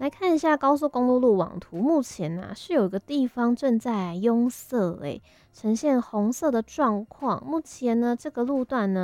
来看一下高速公路路网图，目前是有一个地方正在拥塞，呈现红色的状况。目前呢，这个路段呢